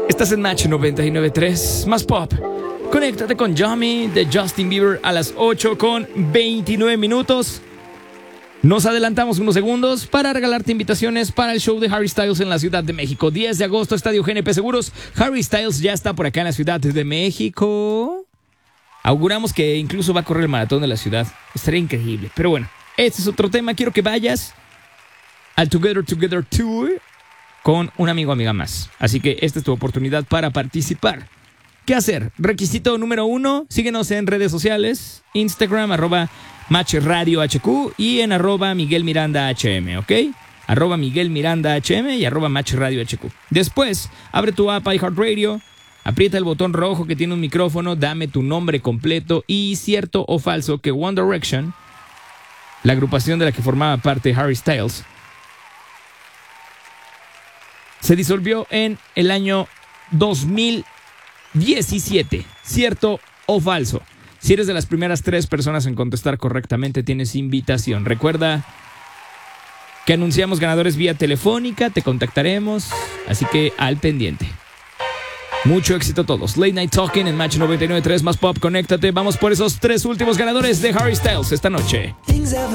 Estás en Match 99.3, más pop. Conéctate con Yummy de Justin Bieber a las 8:29. Nos adelantamos unos segundos para regalarte invitaciones para el show de Harry Styles en la Ciudad de México. 10 de agosto, Estadio GNP Seguros. Harry Styles ya está por acá en la Ciudad de México. Auguramos que incluso va a correr el maratón de la ciudad. Estaría increíble. Pero bueno, este es otro tema. Quiero que vayas al Together Tour con un amigo o amiga más. Así que esta es tu oportunidad para participar. ¿Qué hacer? Requisito número 1, síguenos en redes sociales, Instagram, @MatchRadioHQ y en @MiguelMirandaHM, ¿ok? @MiguelMirandaHM y @MatchRadioHQ. Después, abre tu app iHeartRadio, aprieta el botón rojo que tiene un micrófono, dame tu nombre completo y cierto o falso que One Direction, la agrupación de la que formaba parte Harry Styles, se disolvió en el año 2017. ¿Cierto o falso? Si eres de las primeras 3 personas en contestar correctamente, tienes invitación. Recuerda que anunciamos ganadores vía telefónica, te contactaremos, así que al pendiente. Mucho éxito a todos. Late Night Talking en Match 99.3 más pop. Conéctate. Vamos por esos 3 últimos ganadores de Harry Styles esta noche.